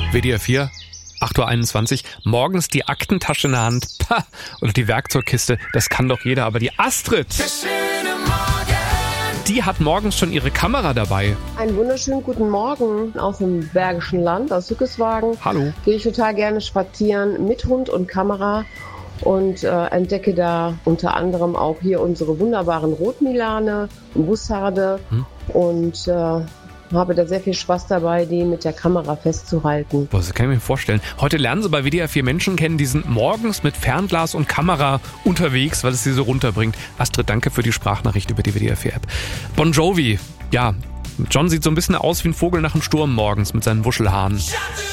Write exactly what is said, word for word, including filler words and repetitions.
W D R vier, acht Uhr einundzwanzig, morgens die Aktentasche in der Hand, pah, oder die Werkzeugkiste, das kann doch jeder, aber die Astrid, die hat morgens schon ihre Kamera dabei. Einen wunderschönen guten Morgen aus dem Bergischen Land, aus Hückeswagen. Hallo. Gehe ich total gerne spazieren mit Hund und Kamera und äh, entdecke da unter anderem auch hier unsere wunderbaren Rotmilane und Bussarde hm. und äh, habe da sehr viel Spaß dabei, die mit der Kamera festzuhalten. Boah, das kann ich mir vorstellen. Heute lernen Sie bei W D R vier Menschen kennen, die sind morgens mit Fernglas und Kamera unterwegs, weil es sie so runterbringt. Astrid, danke für die Sprachnachricht über die W D R vier App. Bon Jovi, ja, John sieht so ein bisschen aus wie ein Vogel nach dem Sturm morgens mit seinen Wuschelhaaren.